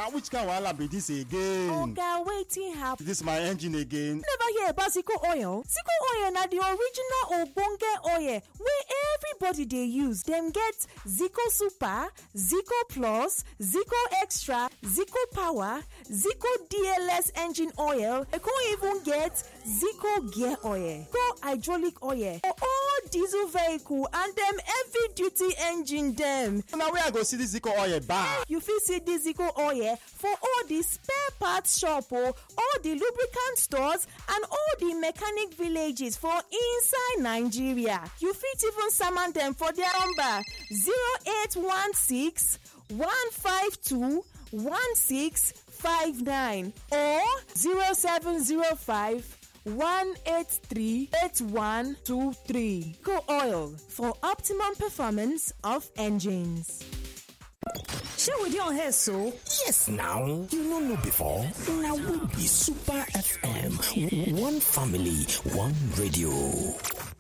Now which kind of wahala be this again? Oga, wetin happen? This my engine again. Never hear about Zico oil? Zico oil na the original ogbonge oil wey everybody dey use. Dem get Zico Super, Zico Plus, Zico Extra, Zico Power, Zico DLS engine oil. They con even get Zico gear oil, Zico hydraulic oil for all diesel vehicle and dem heavy duty engine dem. Now where I go see this Zico oil buy? You fit see this Zico oil for all the spare parts shop all the lubricant stores and all the mechanic villages for inside Nigeria. You fit even summon them for their number 0816 152 1659 or 0705 183-8123. Go Oil for optimum performance of engines. Share with your hair, so? Yes, now. You know before? Now we be Super FM. One family, one radio.